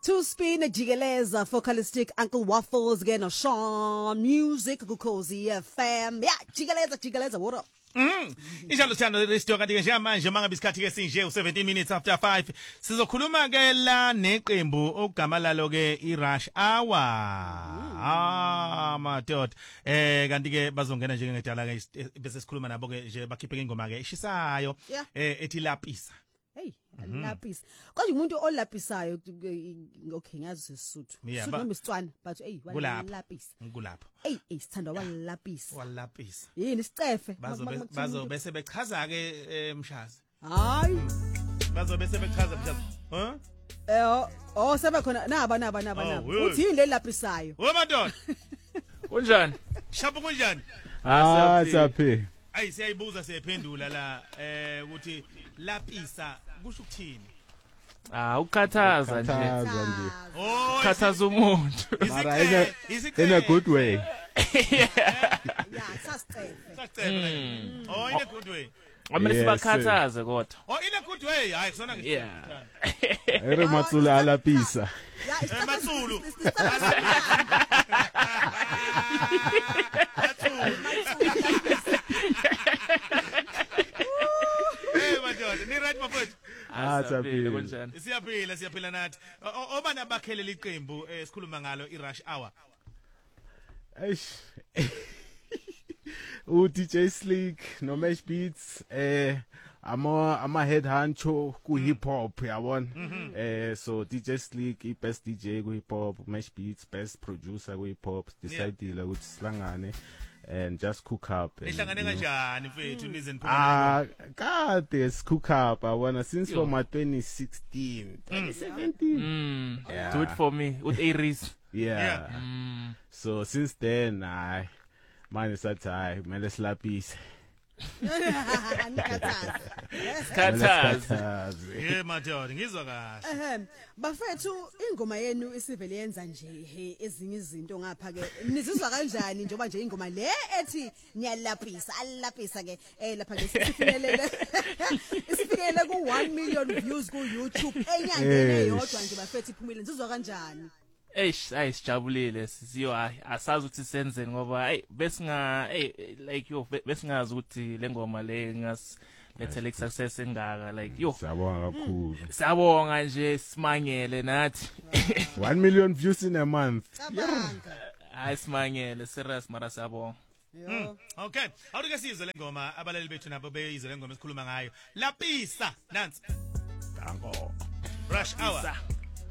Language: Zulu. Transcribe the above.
Two spin jigeleza focalistic Uncle Waffles again of Sean Music Kukozi FM. Yeah, jigeleza, what up? Injalo sithando lesithoka kanti ke njengamanje manga bisikhathi ke sinje u17 minutes after 5 sizokhuluma ke la neqembu ogama lalo ke iRush Hour. Madod kanti ke bazongena nje ngedala ke bese sikhuluma nabo ke nje bakhiphe ingoma ke ishisayo ethi lapisa. Hey, lapisa. Kodwa umuntu olapisayo okay ngazi isisuthu. Noma isitswana but hey walapisa. Ngulapho. Hey, sithanda walapisa. Walapisa. Yini sicefe? Bazo bese bechaza ke mshazi. Hayi. Bazo bese bechaza mshazi. Sebe khona naba. Uthi yini lelapisayo? Madod. Kunjani? Shapo kunjani? Saphi. Ayi siyayibuza siyaphendula la ukuthi lapisa kusho ukuthini? Ukhathaza nje. Ukhathaza umuntu. Mara in a good way. Yeah, sasicefe. In a good way. Amele sibakhathaze kodwa. In a good way. Hayi kusona ngisho. Yeah. Ere Matsulu alapisa. Yeah, Matsulu. Ni right mafowethu. Saphile kunjani? Siyaphila nathi. Obana bakhelela iqembu esikhuluma ngalo iRush Hour. Eish. DJ Sleek no Mesh Beats ama head honcho ku hip hop yabona. So DJ Sleek I best DJ ku hip hop, Mesh Beats best producer ku hip hop, decidile ukuthi silangane and just cook up. Ehlangane kanjani mfethu nize niphuma? Kade cook up yabona since from 2016, 2017. Do it for me with Aries. Yeah. So since then manje sathi hayi kumele silapise. Yeah madod ngizwa kahle. Bafethu ingoma yenu isivele yenza nje ezinye izinto ngapha ke nizizwa kanjani njengoba nje ingoma le ethi niyalapisa alapisa ke lapha ke sifikelele ku 1 million views ku YouTube enyangeni yodwa nje bafethu iphumile nizizwa kanjani? Sijabulile siziyo asazi ukuthi senzeni ngoba besinga besingazi ukuthi lengoma le ngasilethele success engaka like siyabonga kakhulu. Siyabonga nje simangele nathi 1 million views in a month. Simangele serious mara siyabonga. Okay, awuke sizwe lengoma abalali bethu nabo beyizwe lengoma esikhuluma ngayo. Lapisa nansi. Dango. Rush Hour.